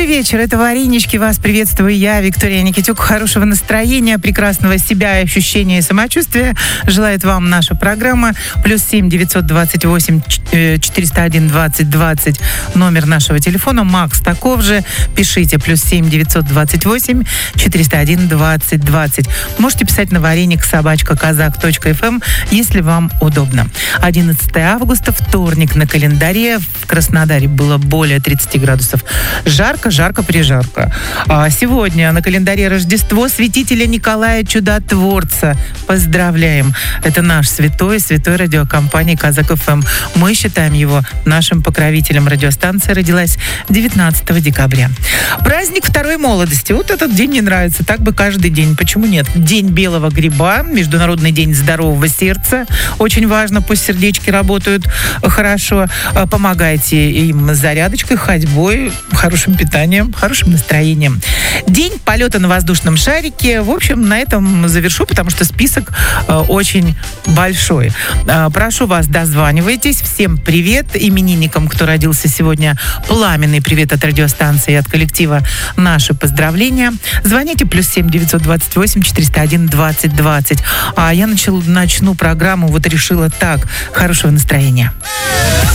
Добрый вечер, это «Варенички». Вас приветствую я, Виктория Никитюк. Хорошего настроения, прекрасного себя, ощущения и самочувствия желает вам наша программа. +7 928 401 20 20 номер нашего телефона. Макс таков же. Пишите +7 928 401 20 20. Можете писать на вареник@казак.фм, если вам удобно. 11 августа, вторник на календаре. В Краснодаре было более 30 градусов. Жарко-прижарко. А сегодня на календаре Рождество святителя Николая Чудотворца. Поздравляем. Это наш святой радиокомпании Казак ФМ. Мы считаем его нашим покровителем. Радиостанция родилась 19 декабря. Праздник второй молодости. Вот этот день мне нравится. Так бы каждый день. Почему нет? День белого гриба. Международный день здорового сердца. Очень важно. Пусть сердечки работают хорошо. Помогайте им зарядочкой, ходьбой, хорошим питанием, хорошим настроением. День полета на воздушном шарике. В общем, на этом завершу, потому что список очень большой. Прошу вас, дозванивайтесь. Всем привет. Именинникам, кто родился сегодня, пламенный привет от радиостанции и от коллектива. Наши поздравления. Звоните +7 928 401 20 20. А я начну программу, вот решила так. Хорошего настроения.